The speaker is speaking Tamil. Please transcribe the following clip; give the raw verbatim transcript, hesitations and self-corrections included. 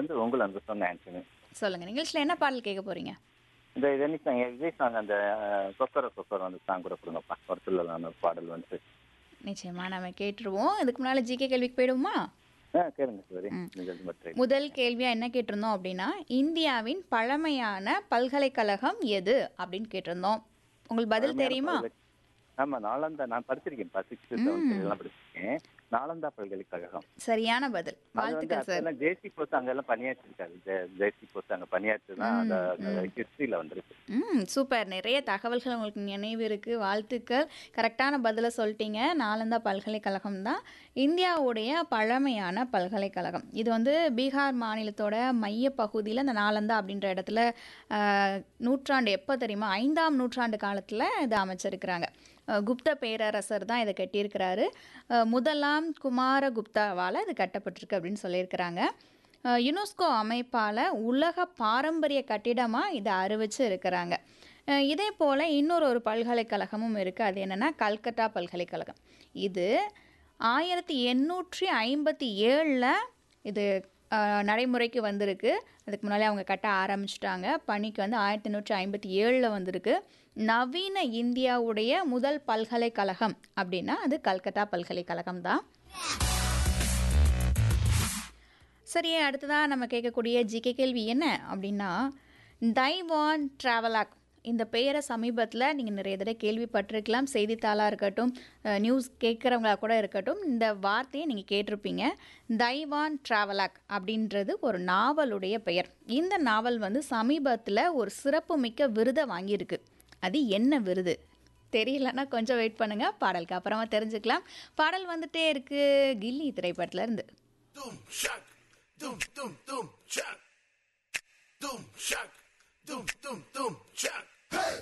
வந்து உங்கள் அந்த சொன்ன ஆன்சனி. சொல்லுங்க, நிகழ்ச்சியில் என்ன பாடல் கேட்க போறீங்க? இந்த இதனைக்கு நாங்கள் விஜய் சாங் அந்த கொக்கர கொக்கர வந்து சாங் கூட கொடுங்கப்பா, ஒரு சொல்லலான பாடல் வந்து. நிச்சயமா நம்ம கேட்டுருவோம். இதுக்கு முன்னால ஜிகே கேள்விக்கு போயிடுவோமா? ஆ கேளுங்க சரி. ம். நிகழ்ச்சி பற்றி முதல் கேள்வியா என்ன கேட்டிருந்தோம் அப்படின்னா, இந்தியாவின் பழமையான பல்கலைக்கழகம் எது அப்படின்னு கேட்டிருந்தோம். உங்களுக்கு பதில் பழமையான தெரியுமா? பல்கலை ஆமா நாலந்தா நான் படிச்சிருக்கேன், சிக்ஸ்த் செவன்த் ம் எல்லாம் படிச்சிருக்கேன். நாலந்தா பல்கலைக்கழகம். சரியான பதில். அது வந்து வாழ்த்துக்கள் சார். அப்பெல்லாம் ஜேசி போஸ் அங்கெல்லாம் பணியாற்றிருக்காரு. ஜெ- ஜேசி போஸ் அங்க பணியாற்றி தான் அந்த ம் ம் ஹிஸ்டரியில வந்திருக்கு. ம் சூப்பர். நிறைய தகவல்கள் உங்களுக்கு நினைவு இருக்குது. வாழ்த்துக்கள். கரெக்டான பதிலை சொல்லிட்டீங்க. நாலந்தா பல்கலைக்கழகம் தான் இந்தியாவுடைய பழமையான பல்கலைக்கழகம். இது வந்து பீகார் மாநிலத்தோட மைய பகுதியில் இந்த நாலந்தா அப்படின்ற இடத்துல ஆஹ், நூற்றாண்டு எப்போ தெரியுமா, ஐந்தாம் நூற்றாண்டு காலத்தில் இது அமைச்சிருக்கிறாங்க. அஹ், குப்த பேரரசர் தான் இதை கட்டியிருக்கிறாரு. அஹ், முதலாம் குமாரகுப்தாவால் இது கட்டப்பட்டிருக்கு அப்படின்னு சொல்லியிருக்கிறாங்க. அஹ், யுனெஸ்கோ அமைப்பால் உலக பாரம்பரிய கட்டிடமாக இதை அறிவிச்சு இருக்கிறாங்க. அஹ், இதே போல் இன்னொரு ஒரு பல்கலைக்கழகமும் இருக்குது. அது என்னென்னா கல்கத்தா பல்கலைக்கழகம். இது ஆயிரத்தி எண்ணூற்றி ஐம்பத்தி ஏழில் இது அஹ், நடைமுறைக்கு வந்திருக்கு. அதுக்கு முன்னாலே அவங்க கட்ட ஆரம்பிச்சிட்டாங்க. பணிக்கு வந்து ஆயிரத்தி எண்ணூற்றி ஐம்பத்தி ஏழில் வந்திருக்கு. நவீன இந்தியாவுடைய முதல் பல்கலைக்கழகம் அப்படின்னா அது கல்கத்தா பல்கலைக்கழகம் தான். சரி, அடுத்ததாக நம்ம கேட்கக்கூடிய ஜிகே கேள்வி என்ன அப்படின்னா, தைவான் டிராவலாக் இந்த பெயரை சமீபத்தில் நீங்கள் நிறைய தடவை கேள்விப்பட்டிருக்கலாம். செய்தித்தாளாக இருக்கட்டும், அஹ், நியூஸ் கேட்குறவங்களா கூட இருக்கட்டும், இந்த வார்த்தையை நீங்கள் கேட்டிருப்பீங்க. தைவான் டிராவலாக் அப்படின்றது ஒரு நாவலுடைய பெயர். இந்த நாவல் வந்து சமீபத்தில் ஒரு சிறப்புமிக்க விருதை வாங்கியிருக்கு. அது என்ன விருது? தெரியலன்னா கொஞ்சம் வெயிட் பண்ணுங்கள், பாடலுக்கு அப்புறமா தெரிஞ்சுக்கலாம். பாடல் வந்துட்டே இருக்கு கில்லி திரைப்படத்துல இருந்து. Doom shock, doom doom doom shock, doom shock, doom doom